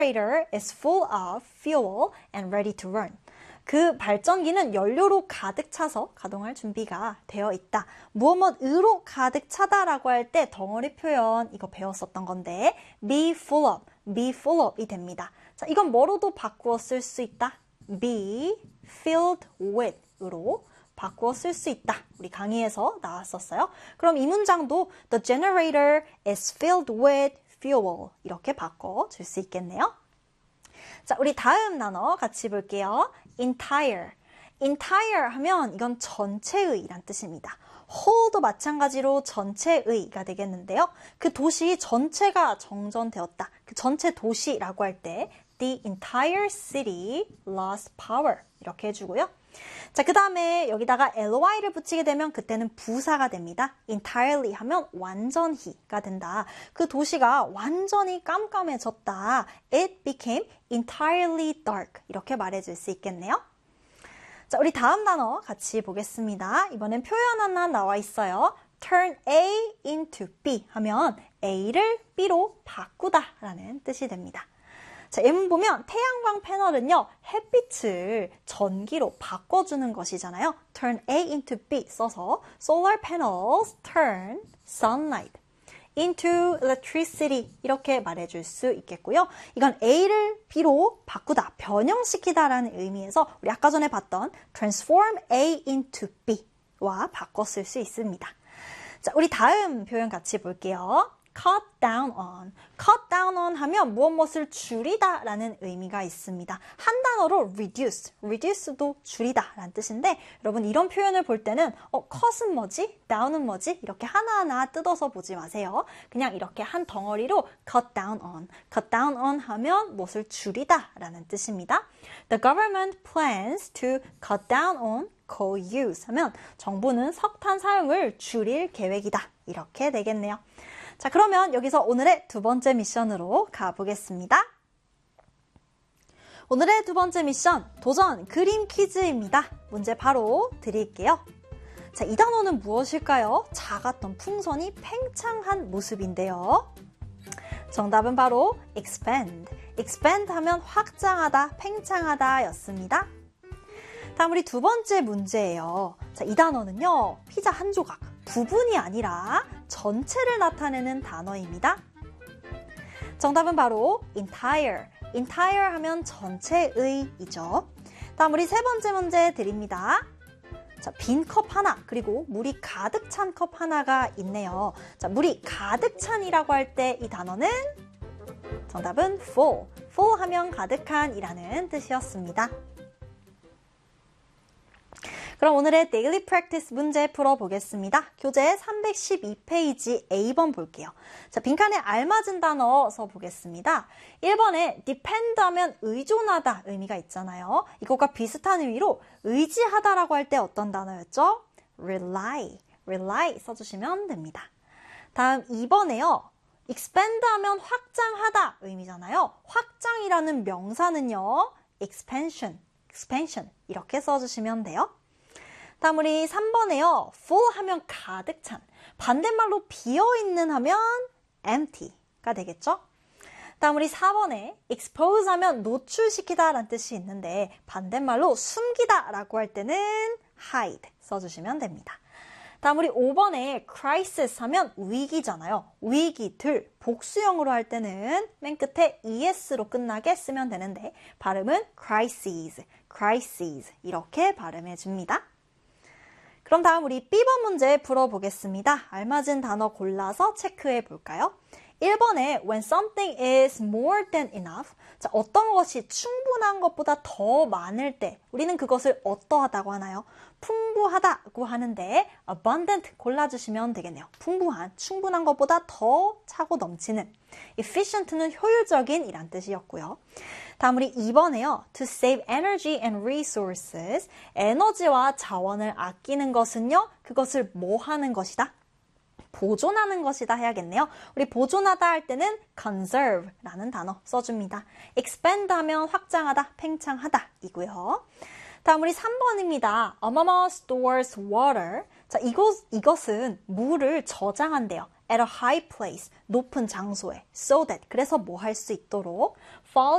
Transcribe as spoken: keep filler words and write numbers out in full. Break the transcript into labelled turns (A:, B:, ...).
A: generator is full of fuel and ready to run. 그 발전기는 연료로 가득 차서 가동할 준비가 되어 있다. 무엇무엇으로 가득 차다라고 할 때 덩어리 표현 이거 배웠었던 건데 be full of, be full of이 됩니다. 자, 이건 뭐로도 바꾸어 쓸 수 있다. be filled with으로 바꾸어 쓸 수 있다. 우리 강의에서 나왔었어요. 그럼 이 문장도 the generator is filled with fuel 이렇게 바꿔 줄 수 있겠네요. 자, 우리 다음 단어 같이 볼게요. entire. entire 하면 이건 전체의 란 뜻입니다. whole도 마찬가지로 전체의가 되겠는데요. 그 도시 전체가 정전되었다. 그 전체 도시라고 할 때 the entire city lost power 이렇게 해주고요. 자, 그 다음에 여기다가 ly를 붙이게 되면 그때는 부사가 됩니다. entirely 하면 완전히가 된다. 그 도시가 완전히 깜깜해졌다. It became entirely dark. 이렇게 말해줄 수 있겠네요. 자, 우리 다음 단어 같이 보겠습니다. 이번엔 표현 하나 나와 있어요. turn A into B 하면 A를 B로 바꾸다 라는 뜻이 됩니다. 자, 예문 보면 태양광 패널은요, 햇빛을 전기로 바꿔주는 것이잖아요. turn A into B 써서 solar panels turn sunlight into electricity 이렇게 말해줄 수 있겠고요. 이건 A를 B로 바꾸다, 변형시키다라는 의미에서 우리 아까 전에 봤던 transform A into B와 바꿔 쓸 수 있습니다. 자, 우리 다음 표현 같이 볼게요. cut down on. cut down on 하면 무엇 무엇을 줄이다 라는 의미가 있습니다. 한 단어로 reduce, reduce도 줄이다 라는 뜻인데 여러분 이런 표현을 볼 때는 어, cut은 뭐지? down은 뭐지? 이렇게 하나하나 뜯어서 보지 마세요. 그냥 이렇게 한 덩어리로 cut down on. cut down on 하면 무엇을 줄이다 라는 뜻입니다. The government plans to cut down on coal use 하면 정부는 석탄 사용을 줄일 계획이다. 이렇게 되겠네요. 자, 그러면 여기서 오늘의 두 번째 미션으로 가보겠습니다. 오늘의 두 번째 미션, 도전 그림 퀴즈입니다. 문제 바로 드릴게요. 자, 이 단어는 무엇일까요? 작았던 풍선이 팽창한 모습인데요. 정답은 바로 expand. expand 하면 확장하다, 팽창하다 였습니다. 다음 우리 두 번째 문제예요. 자, 이 단어는요, 피자 한 조각, 부분이 아니라 전체를 나타내는 단어입니다. 정답은 바로 entire. entire 하면 전체의이죠. 다음 우리 세 번째 문제 드립니다. 자, 빈 컵 하나, 그리고 물이 가득 찬 컵 하나가 있네요. 자, 물이 가득 찬이라고 할 때 이 단어는 정답은 full. full 하면 가득한이라는 뜻이었습니다. 그럼 오늘의 데일리 프랙티스 문제 풀어보겠습니다. 교재 삼백십이 페이지 에이 번 볼게요. 자, 빈칸에 알맞은 단어 써보겠습니다. 일 번에 depend 하면 의존하다 의미가 있잖아요. 이것과 비슷한 의미로 의지하다라고 할 때 어떤 단어였죠? rely, rely 써주시면 됩니다. 다음 이 번에요. expand 하면 확장하다 의미잖아요. 확장이라는 명사는요. expansion, expansion 이렇게 써주시면 돼요. 다음 우리 삼 번에요. full 하면 가득 찬. 반대말로 비어있는 하면 empty가 되겠죠? 다음 우리 사 번에 expose 하면 노출시키다 라는 뜻이 있는데 반대말로 숨기다 라고 할 때는 hide 써주시면 됩니다. 다음 우리 오 번에 crisis 하면 위기잖아요. 위기들, 복수형으로 할 때는 맨 끝에 es로 끝나게 쓰면 되는데 발음은 crises, crises 이렇게 발음해 줍니다. 그럼 다음 우리 비 번 문제 풀어보겠습니다. 알맞은 단어 골라서 체크해 볼까요? 일 번에 when something is more than enough. 자, 어떤 것이 충분한 것보다 더 많을 때 우리는 그것을 어떠하다고 하나요? 풍부하다고 하는데 abundant 골라주시면 되겠네요. 풍부한, 충분한 것보다 더 차고 넘치는. efficient는 효율적인 이란 뜻이었고요. 다음 우리 이 번에요. To save energy and resources. 에너지와 자원을 아끼는 것은요. 그것을 뭐 하는 것이다? 보존하는 것이다 해야겠네요. 우리 보존하다 할 때는 conserve라는 단어 써줍니다. expand 하면 확장하다, 팽창하다 이고요. 다음 우리 삼 번입니다. A mama stores water. 자, 이것, 이것은 물을 저장한대요. At a high place, 높은 장소에. So that, 그래서 뭐 할 수 있도록.